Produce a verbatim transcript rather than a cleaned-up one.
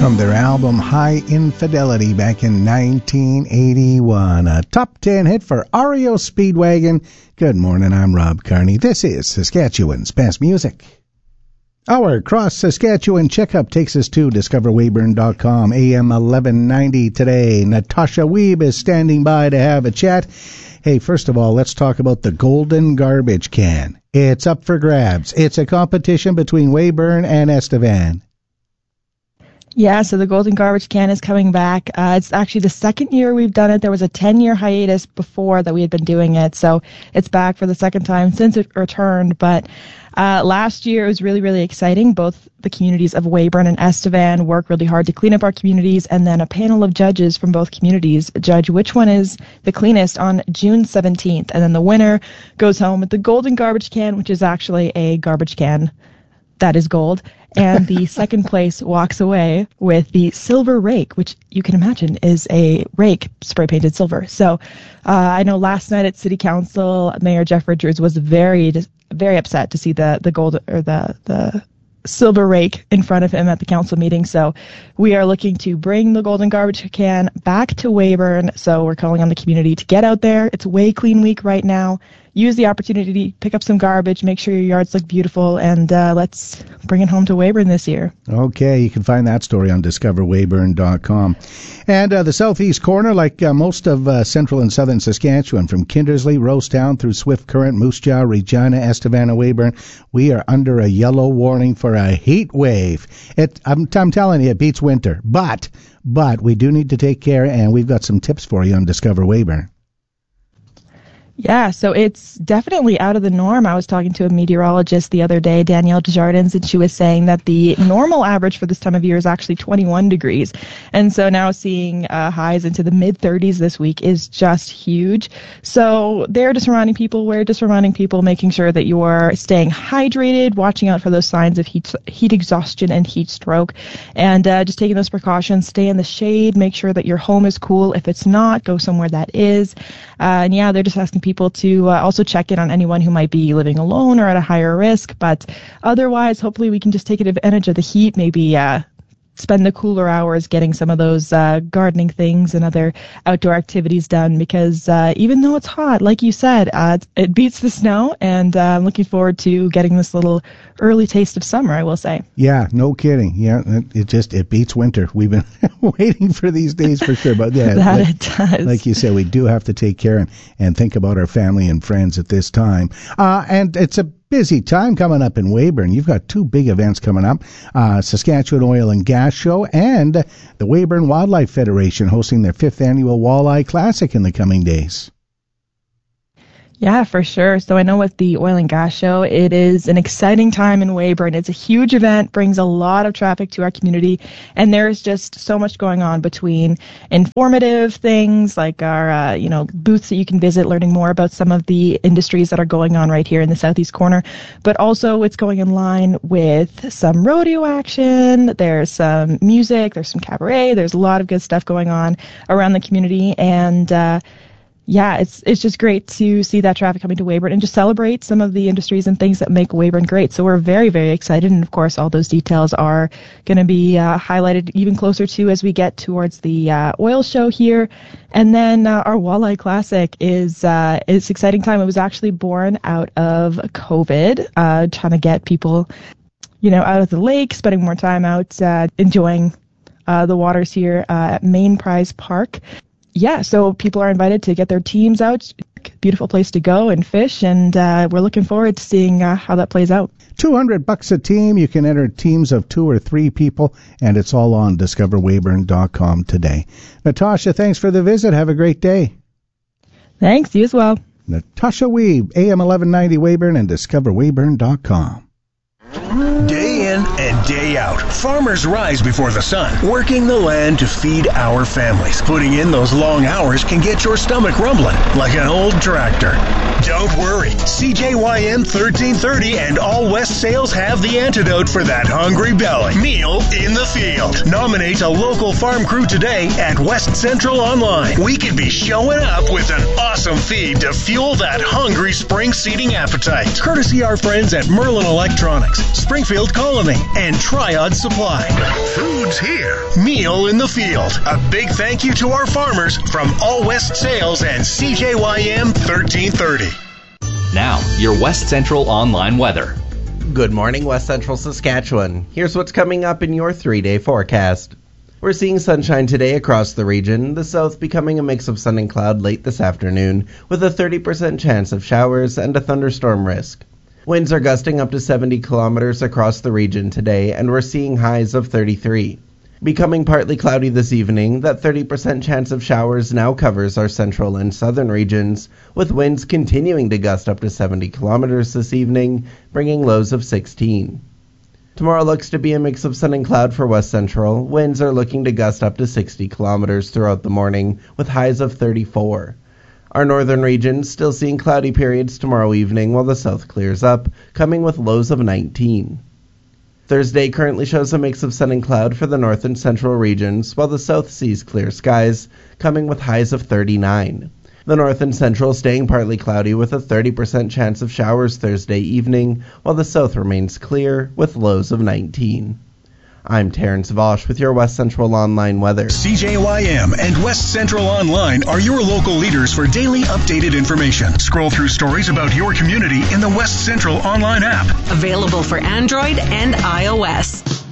from their album High Infidelity back in nineteen eighty-one. A top ten hit for R E O Speedwagon. Good morning, I'm Rob Carney. This is Saskatchewan's Best Music. Our Cross Saskatchewan checkup takes us to discover weyburn dot com, A M eleven ninety today. Natasha Wiebe is standing by to have a chat. Hey, first of all, let's talk about the Golden Garbage Can. It's up for grabs. It's a competition between Weyburn and Estevan. Yeah, so the Golden Garbage Can is coming back. Uh, it's actually the second year we've done it. There was a ten-year hiatus before that we had been doing it, so it's back for the second time since it returned. But uh, last year it was really, really exciting. Both the communities of Weyburn and Estevan work really hard to clean up our communities, and then a panel of judges from both communities judge which one is the cleanest on June seventeenth. And then the winner goes home with the Golden Garbage Can, which is actually a garbage can that is gold. And the second place walks away with the silver rake, which you can imagine is a rake spray painted silver. So uh, I know last night at City Council, Mayor Jeff Richards was very, very upset to see the the gold or the the silver rake in front of him at the council meeting. So we are looking to bring the Golden Garbage Can back to Weyburn. So we're calling on the community to get out there. It's Way Clean Week right now. Use the opportunity to pick up some garbage, make sure your yards look beautiful, and uh, let's bring it home to Weyburn this year. Okay, you can find that story on discover weyburn dot com. And uh, the southeast corner, like uh, most of uh, central and southern Saskatchewan, from Kindersley, Rosetown through Swift Current, Moose Jaw, Regina, Estevan, and Weyburn, we are under a yellow warning for a heat wave. It, I'm, I'm telling you, it beats winter. But, but we do need to take care, and we've got some tips for you on Discover Weyburn. Yeah, so it's definitely out of the norm. I was talking to a meteorologist the other day, Danielle Desjardins, and she was saying that the normal average for this time of year is actually twenty-one degrees. And so now seeing uh, highs into the mid thirties this week is just huge. So they're just reminding people, we're just reminding people, making sure that you're staying hydrated, watching out for those signs of heat, heat exhaustion and heat stroke, and uh, just taking those precautions. Stay in the shade, make sure that your home is cool. If it's not, go somewhere that is. Uh, and yeah, they're just asking people to uh, also check in on anyone who might be living alone or at a higher risk. But otherwise, hopefully we can just take advantage of the heat, maybe uh, spend the cooler hours getting some of those uh, gardening things and other outdoor activities done, because uh, even though it's hot, like you said, uh, it beats the snow, and uh, I'm looking forward to getting this little early taste of summer, I will say. Yeah, no kidding. Yeah, it, it just, it beats winter. We've been waiting for these days for sure. But yeah, that like, it does. Like you said, we do have to take care and, and think about our family and friends at this time. Uh, and it's a busy time coming up in Weyburn. You've got two big events coming up, uh, Saskatchewan Oil and Gas Show and the Weyburn Wildlife Federation hosting their fifth annual Walleye Classic in the coming days. Yeah, for sure. So I know with the Oil and Gas Show, it is an exciting time in Weyburn. It's a huge event, brings a lot of traffic to our community, and there's just so much going on between informative things like our, uh, you know, booths that you can visit, learning more about some of the industries that are going on right here in the southeast corner, but also it's going in line with some rodeo action. There's some music, there's some cabaret, there's a lot of good stuff going on around the community, and uh yeah, it's it's just great to see that traffic coming to Weyburn and just celebrate some of the industries and things that make Weyburn great. So we're very, very excited. And, of course, all those details are going to be uh, highlighted even closer to as we get towards the uh, oil show here. And then uh, our Walleye Classic is uh, it's an exciting time. It was actually born out of COVID, uh, trying to get people, you know, out of the lake, spending more time out, uh, enjoying uh, the waters here uh, at Main Prize Park. Yeah, so people are invited to get their teams out. Beautiful place to go and fish, and uh, we're looking forward to seeing uh, how that plays out. two hundred bucks a team. You can enter teams of two or three people, and it's all on discover weyburn dot com today. Natasha, thanks for the visit. Have a great day. Thanks, you as well. Natasha Wiebe, A M eleven ninety Weyburn and discover weyburn dot com. Day in and day out, farmers rise before the sun, working the land to feed our families. Putting in those long hours can get your stomach rumbling like an old tractor. Don't worry. C J Y M thirteen thirty and All West Sales have the antidote for that hungry belly. Meal in the field. Nominate a local farm crew today at West Central Online. We could be showing up with an awesome feed to fuel that hungry spring seeding appetite. Courtesy our friends at Merlin Electronics, Springfield Colony, and and Triad Supply. Food's here. Meal in the field. A big thank you to our farmers from All West Sales and C J Y M thirteen thirty. Now, your West Central online weather. Good morning, West Central Saskatchewan. Here's what's coming up in your three-day forecast. We're seeing sunshine today across the region, the south becoming a mix of sun and cloud late this afternoon, with a thirty percent chance of showers and a thunderstorm risk. Winds are gusting up to seventy kilometers across the region today, and we're seeing highs of thirty-three. Becoming partly cloudy this evening, that thirty percent chance of showers now covers our central and southern regions, with winds continuing to gust up to seventy kilometers this evening, bringing lows of sixteen. Tomorrow looks to be a mix of sun and cloud for West Central. Winds are looking to gust up to sixty kilometers throughout the morning, with highs of thirty-four. Our northern regions still seeing cloudy periods tomorrow evening while the south clears up, coming with lows of nineteen. Thursday currently shows a mix of sun and cloud for the north and central regions, while the south sees clear skies, coming with highs of thirty-nine. The north and central staying partly cloudy with a thirty percent chance of showers Thursday evening, while the south remains clear with lows of nineteen. I'm Terrence Vosch with your West Central Online weather. C J Y M and West Central Online are your local leaders for daily updated information. Scroll through stories about your community in the West Central Online app. Available for Android and iOS.